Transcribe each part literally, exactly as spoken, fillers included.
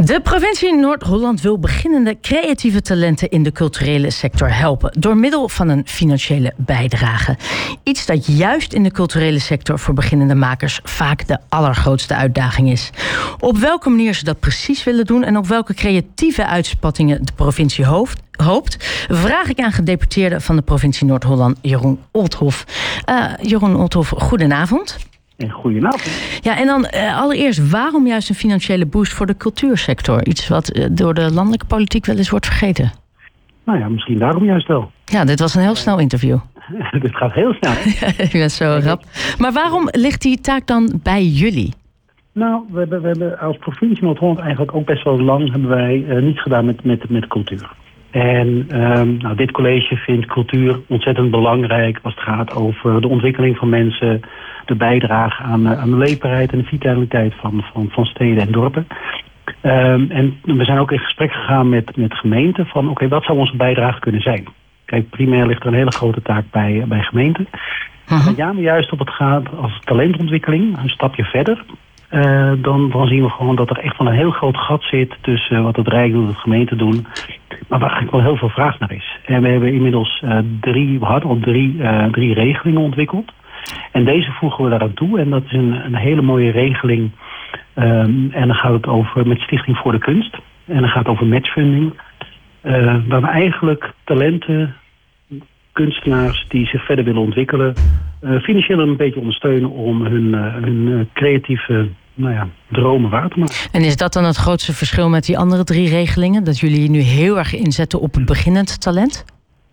De provincie Noord-Holland wil beginnende creatieve talenten in de culturele sector helpen door middel van een financiële bijdrage. Iets dat juist in de culturele sector voor beginnende makers vaak de allergrootste uitdaging is. Op welke manier ze dat precies willen doen en op welke creatieve uitspattingen de provincie hoopt, hoopt vraag ik aan gedeputeerde van de provincie Noord-Holland, Jeroen Olthoff. Uh, Jeroen Olthoff, goedenavond. En goedenavond. Ja, en dan uh, allereerst, waarom juist een financiële boost voor de cultuursector? Iets wat uh, door de landelijke politiek wel eens wordt vergeten. Nou ja, misschien daarom juist wel. Ja, dit was een heel snel interview. Dit gaat heel snel. Je bent zo rap. Maar waarom ligt die taak dan bij jullie? Nou, we hebben, we hebben als provincie Noord-Holland eigenlijk ook best wel lang hebben wij uh, niets gedaan met, met, met cultuur. En um, nou, dit college vindt cultuur ontzettend belangrijk als het gaat over de ontwikkeling van mensen, de bijdrage aan, aan de leefbaarheid en de vitaliteit van, van, van steden en dorpen. Um, en we zijn ook in gesprek gegaan met, met gemeenten van oké, okay, wat zou onze bijdrage kunnen zijn? Kijk, primair ligt er een hele grote taak bij, bij gemeenten. Uh-huh. En ja, maar juist op het gaat als talentontwikkeling, een stapje verder. Uh, dan, dan zien we gewoon dat er echt wel een heel groot gat zit tussen uh, wat het Rijk doet, wat de gemeenten doen. Maar waar eigenlijk wel heel veel vraag naar is. En we hebben inmiddels uh, drie, we hadden al drie, uh, drie regelingen ontwikkeld. En deze voegen we daaraan toe. En dat is een, een hele mooie regeling. Um, en dan gaat het over met Stichting voor de Kunst. En dan gaat het over matchfunding. Uh, waar we eigenlijk talenten, kunstenaars die zich verder willen ontwikkelen, uh, financieel een beetje ondersteunen om hun, uh, hun uh, creatieve nou ja, dromen waar te maken. En is dat dan het grootste verschil met die andere drie regelingen? Dat jullie nu heel erg inzetten op het beginnend talent?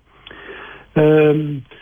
Um,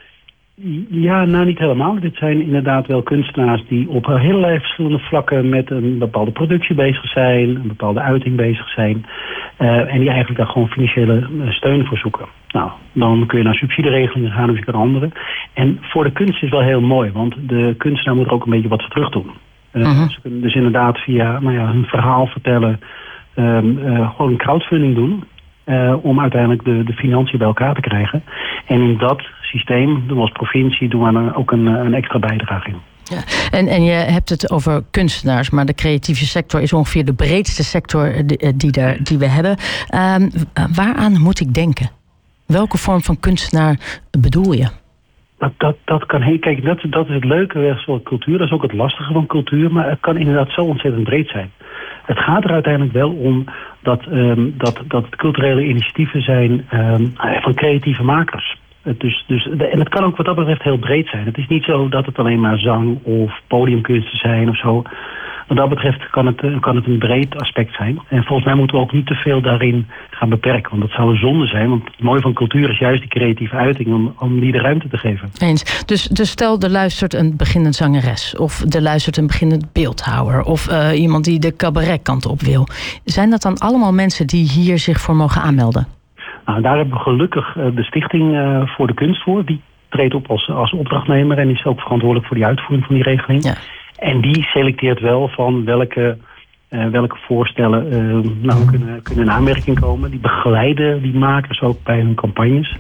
ja, nou niet helemaal. Dit zijn inderdaad wel kunstenaars die op allerlei verschillende vlakken met een bepaalde productie bezig zijn, een bepaalde uiting bezig zijn. Uh, en die eigenlijk daar gewoon financiële steun voor zoeken. Nou, dan kun je naar subsidieregelingen gaan of je kan andere. En voor de kunst is wel heel mooi, want de kunstenaar moet er ook een beetje wat voor terug doen. Uh, uh-huh. Ze kunnen dus inderdaad via nou ja, hun verhaal vertellen, um, uh, gewoon een crowdfunding doen. Uh, om uiteindelijk de, de financiën bij elkaar te krijgen. En in dat systeem, doen we als provincie, doen we ook een, een extra bijdrage in. Ja. En, en je hebt het over kunstenaars, maar de creatieve sector is ongeveer de breedste sector die, die, er, die we hebben. Um, waaraan moet ik denken? Welke vorm van kunstenaar bedoel je? Dat, dat, dat kan heel, kijk, dat, dat is het leuke van cultuur, dat is ook het lastige van cultuur, maar het kan inderdaad zo ontzettend breed zijn. Het gaat er uiteindelijk wel om dat, um, dat, dat het culturele initiatieven zijn um, van creatieve makers. Dus, dus, en het kan ook wat dat betreft heel breed zijn. Het is niet zo dat het alleen maar zang of podiumkunsten zijn of zo. Wat dat betreft kan het, kan het een breed aspect zijn. En volgens mij moeten we ook niet te veel daarin gaan beperken. Want dat zou een zonde zijn. Want het mooie van cultuur is juist die creatieve uiting om, om die de ruimte te geven. Eens. Dus, dus stel, er luistert een beginnend zangeres. Of er luistert een beginnend beeldhouwer. Of uh, iemand die de cabaretkant op wil. Zijn dat dan allemaal mensen die hier zich voor mogen aanmelden? Nou, daar hebben we gelukkig uh, de Stichting uh, voor de Kunst voor. Die treedt op als, als opdrachtnemer en is ook verantwoordelijk voor die uitvoering van die regeling. Ja. En die selecteert wel van welke, uh, welke voorstellen uh, nou, kunnen, kunnen in aanmerking komen. Die begeleiden die makers ook bij hun campagnes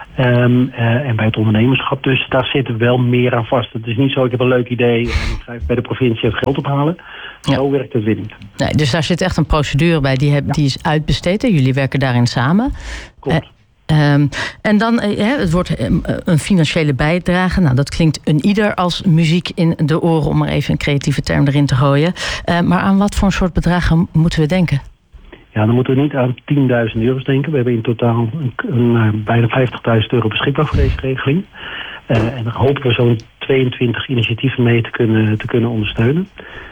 um, uh, en bij het ondernemerschap. Dus daar zit wel meer aan vast. Het is niet zo, ik heb een leuk idee en ik ga bij de provincie het geld ophalen. Ja. Zo werkt het weer niet. Nee, dus daar zit echt een procedure bij, die, heb, ja. die is uitbesteed en jullie werken daarin samen. Klopt. Uh, Um, en dan, uh, het wordt uh, een financiële bijdrage. Nou, dat klinkt een ieder als muziek in de oren, om maar even een creatieve term erin te gooien. Uh, maar aan wat voor een soort bedragen moeten we denken? Ja, dan moeten we niet aan tienduizend euro's denken. We hebben in totaal een, een, een, bijna vijftigduizend euro beschikbaar voor deze regeling. Uh, en dan hopen we zo'n tweeëntwintig initiatieven mee te kunnen, te kunnen ondersteunen.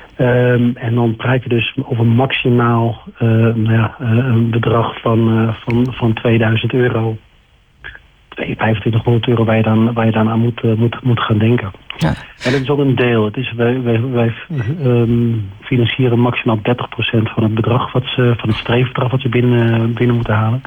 Um, en dan praat je dus over maximaal uh, nou ja, uh, een bedrag van, uh, van, van tweeduizend euro. vijfentwintighonderd euro waar je dan, waar je dan aan moet, uh, moet, moet gaan denken. Ja. En dat is ook een deel. Het is, wij wij, wij um, financieren maximaal dertig procent van het bedrag, wat ze, van het streefbedrag wat ze binnen, binnen moeten halen.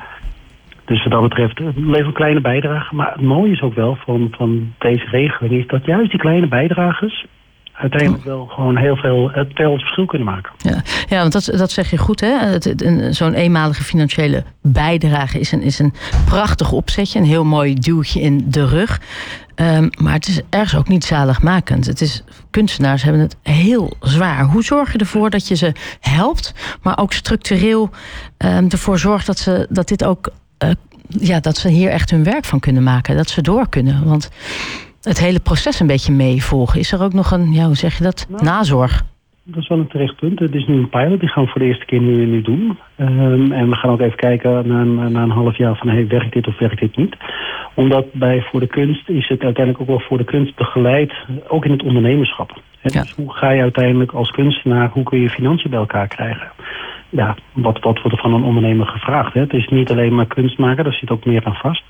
Dus wat dat betreft, het levert een kleine bijdrage. Maar het mooie is ook wel van, van deze regeling is dat juist die kleine bijdragers uiteindelijk wel gewoon heel veel het verschil kunnen maken. Ja, ja, want dat, dat zeg je goed, hè? Het, het, een, zo'n eenmalige financiële bijdrage is een, is een prachtig opzetje, een heel mooi duwtje in de rug. Um, maar het is ergens ook niet zaligmakend. Het is, kunstenaars hebben het heel zwaar. Hoe zorg je ervoor dat je ze helpt, maar ook structureel um, ervoor zorgt dat ze dat dit ook uh, ja, dat ze hier echt hun werk van kunnen maken, dat ze door kunnen? Want het hele proces een beetje meevolgen. Is er ook nog een, ja, hoe zeg je dat, nou, nazorg? Dat is wel een terecht punt. Het is nu een pilot, die gaan we voor de eerste keer nu, nu doen. Um, en we gaan ook even kijken na een, na een half jaar van, hey, werkt dit of werkt dit niet? Omdat bij Voor de Kunst is het uiteindelijk ook wel voor de kunst begeleid, ook in het ondernemerschap. He, ja. Dus hoe ga je uiteindelijk als kunstenaar, hoe kun je financiën bij elkaar krijgen? Ja, wat, wat wordt er van een ondernemer gevraagd? Hè? Het is niet alleen maar kunst maken, daar zit ook meer aan vast.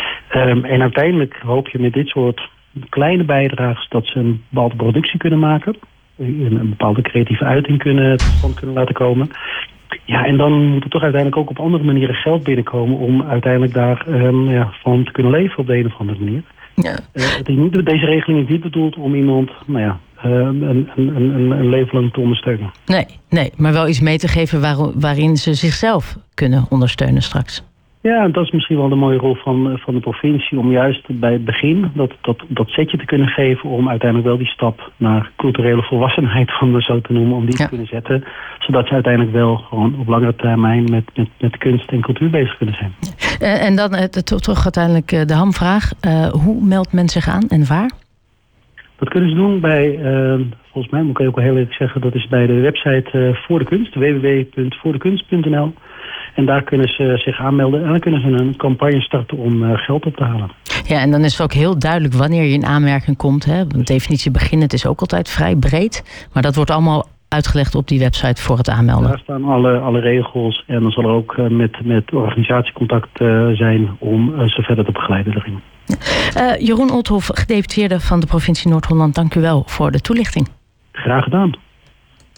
Um, en uiteindelijk hoop je met dit soort kleine bijdrages dat ze een bepaalde productie kunnen maken, een, een bepaalde creatieve uiting kunnen, tot stand kunnen laten komen. Ja, en dan moet er toch uiteindelijk ook op andere manieren geld binnenkomen om uiteindelijk daar um, ja, van te kunnen leven op de een of andere manier. Ja. Uh, het is niet, deze regeling is niet bedoeld om iemand, nou ja, uh, een, een, een, een leven lang te ondersteunen. Nee, nee, maar wel iets mee te geven waar, waarin ze zichzelf kunnen ondersteunen straks. Ja, en dat is misschien wel de mooie rol van, van de provincie, om juist bij het begin dat, dat, dat setje te kunnen geven om uiteindelijk wel die stap naar culturele volwassenheid, om het zo te noemen, om die ja. te kunnen zetten. Zodat ze uiteindelijk wel gewoon op langere termijn met, met, met kunst en cultuur bezig kunnen zijn. Uh, en dan uh, toch uiteindelijk uh, de hamvraag. Uh, hoe meldt men zich aan en waar? Dat kunnen ze doen bij, uh, volgens mij moet ik ook wel heel even zeggen, dat is bij de website uh, Voor de Kunst, w w w punt voor de kunst punt n l. En daar kunnen ze zich aanmelden en dan kunnen ze een campagne starten om uh, geld op te halen. Ja, en dan is het ook heel duidelijk wanneer je in aanmerking komt. Hè? De definitie beginnend is ook altijd vrij breed. Maar dat wordt allemaal uitgelegd op die website voor het aanmelden. Daar staan alle, alle regels en dan zal er ook uh, met, met organisatiecontact uh, zijn om uh, ze verder te begeleiden erin. Uh, Jeroen Olthoff, gedeputeerde van de provincie Noord-Holland, dank u wel voor de toelichting. Graag gedaan.